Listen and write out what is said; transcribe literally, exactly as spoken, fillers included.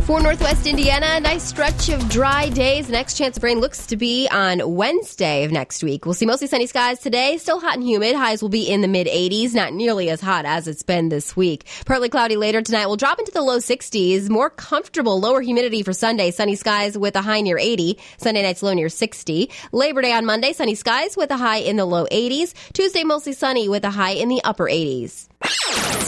For Northwest Indiana, a nice stretch of dry days. The next chance of rain looks to be on Wednesday of next week. We'll see mostly sunny skies today. Still hot and humid. Highs will be in the mid eighties. Not nearly as hot as it's been this week. Partly cloudy later tonight. We'll drop into the low sixties. More comfortable, lower humidity for Sunday. Sunny skies with a high near eighty. Sunday night's low near sixty. Labor Day on Monday, sunny skies with a high in the low eighties. Tuesday, mostly sunny with a high in the upper eighties.